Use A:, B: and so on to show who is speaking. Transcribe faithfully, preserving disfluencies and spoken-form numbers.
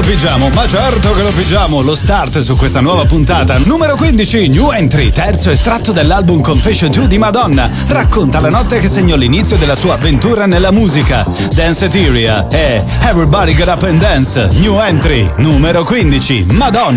A: pigiamo, ma certo che lo pigiamo. Lo start su questa nuova puntata. Numero quindici, New Entry, terzo estratto dell'album Confession due di Madonna. Racconta la notte che segnò l'inizio della sua avventura nella musica. Danceteria e Everybody Get Up and Dance. New Entry, numero quindici, Madonna.